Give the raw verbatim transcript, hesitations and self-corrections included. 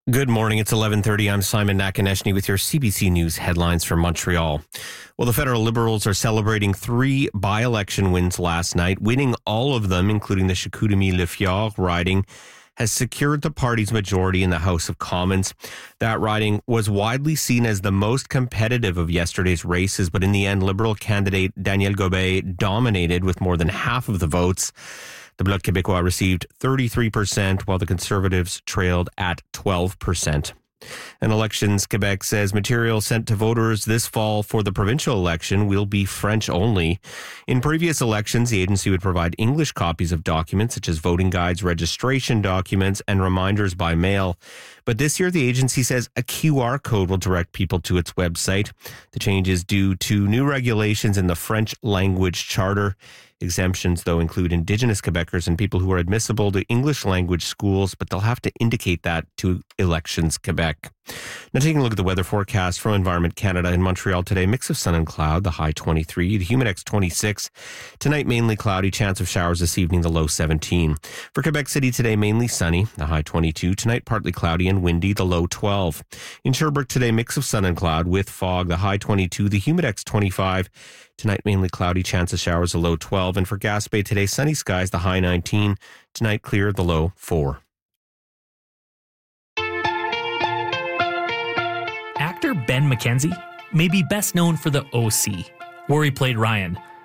Good morning. It's eleven thirty. I'm Simon Nakaneshny with your C B C News headlines from Montreal. Well, the federal Liberals are celebrating three by-election wins last night. Winning all of them, including the Chicoutimi-Le Fjord riding, has secured the party's majority in the House of Commons. That riding was widely seen as the most competitive of yesterday's races, but in the end, Liberal candidate Daniel Gobet dominated with more than half of the votes. The Bloc Québécois received thirty-three percent, while the Conservatives trailed at twelve percent. And Elections Quebec says material sent to voters this fall for the provincial election will be French only. In previous elections, the agency would provide English copies of documents such as voting guides, registration documents, and reminders by mail. But this year, the agency says a Q R code will direct people to its website. The change is due to new regulations in the French language charter. Exemptions, though, include Indigenous Quebecers and people who are admissible to English language schools, but they'll have to indicate that to Elections Quebec. Now, taking a look at the weather forecast from Environment Canada. In Montreal today, mix of sun and cloud, the high twenty-three, the Humidex twenty-six. Tonight, mainly cloudy, chance of showers this evening, the low seventeen. For Quebec City today, mainly sunny, the high twenty-two. Tonight, partly cloudy and windy, the low twelve. In Sherbrooke today, mix of sun and cloud with fog, the high twenty-two, the Humidex twenty-five. Tonight, mainly cloudy, chance of showers, the low twelve. And for Gaspé today, sunny skies, the high nineteen. Tonight, clear, the low four. Actor Ben McKenzie may be best known for The O C, where he played Ryan.